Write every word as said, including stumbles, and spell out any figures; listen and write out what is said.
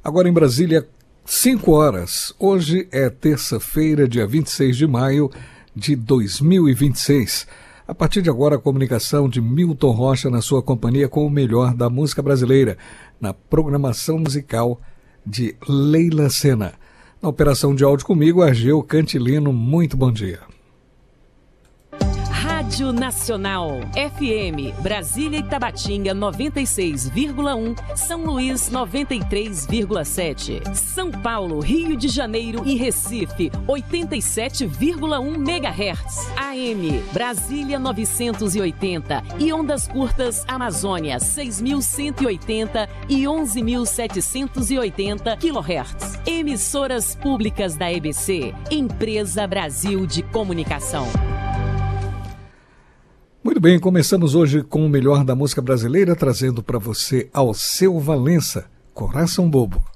Agora em Brasília, cinco horas. Hoje é terça-feira, dia vinte e seis de maio de dois mil e vinte e seis. A partir de agora, a comunicação de Milton Rocha na sua companhia com o melhor da música brasileira, na programação musical de Leila Sena. Na operação de áudio comigo, Argeu Cantilino. Muito bom dia. Rádio Nacional, F M, Brasília e Tabatinga noventa e seis vírgula um, São Luís noventa e três vírgula sete, São Paulo, Rio de Janeiro e Recife oitenta e sete vírgula um megahertz, A M, Brasília novecentos e oitenta e ondas curtas Amazônia seis mil cento e oitenta e onze mil setecentos e oitenta quilohertz. Emissoras públicas da E B C, Empresa Brasil de Comunicação. Muito bem, começamos hoje com o melhor da música brasileira, trazendo para você Alceu Valença, Coração Bobo.